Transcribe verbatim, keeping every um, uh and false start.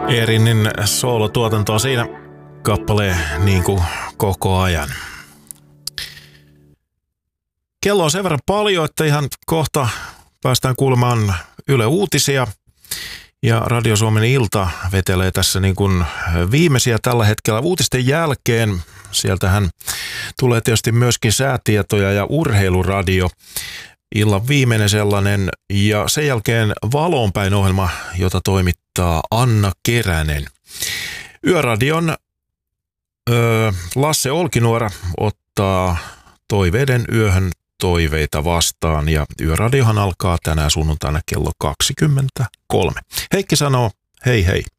Eerinin soolotuotantoa siinä kappaleen niin kuin koko ajan. Kello on sen verran paljon, että ihan kohta päästään kuulemaan Yle Uutisia. Ja Radio Suomen ilta vetelee tässä niin kuin viimeisiä tällä hetkellä uutisten jälkeen. Sieltähän tulee tietysti myöskin säätietoja ja urheiluradio. Illan viimeinen sellainen ja sen jälkeen Valoonpäin ohjelma, jota toimittaa Anna Keränen. Yöradion ö, Lasse Olkinuora ottaa toiveiden yöhön toiveita vastaan ja Yöradiohan alkaa tänään sunnuntaina kello kaksikymmentäkolme. Heikki sanoo hei hei.